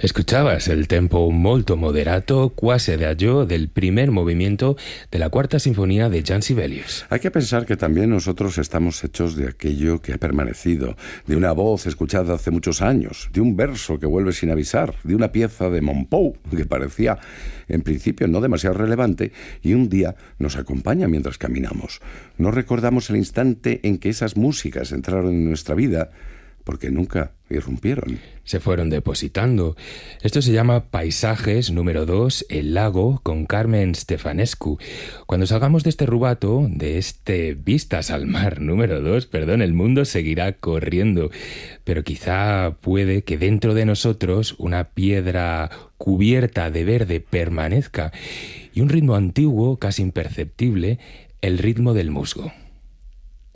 Escuchabas el tempo molto moderato, quasi adagio del primer movimiento de la Cuarta Sinfonía de Jean Sibelius. Hay que pensar que también nosotros estamos hechos de aquello que ha permanecido, de una voz escuchada hace muchos años, de un verso que vuelve sin avisar, de una pieza de Monpou que parecía en principio no demasiado relevante y un día nos acompaña mientras caminamos. No recordamos el instante en que esas músicas entraron en nuestra vida porque nunca irrumpieron. Se fueron depositando. Esto se llama Paisajes número 2, El lago, con Carmen Stefanescu. Cuando salgamos de este rubato, de este Vistas al mar número 2, el mundo seguirá corriendo. Pero quizá puede que dentro de nosotros una piedra cubierta de verde permanezca y un ritmo antiguo, casi imperceptible, el ritmo del musgo.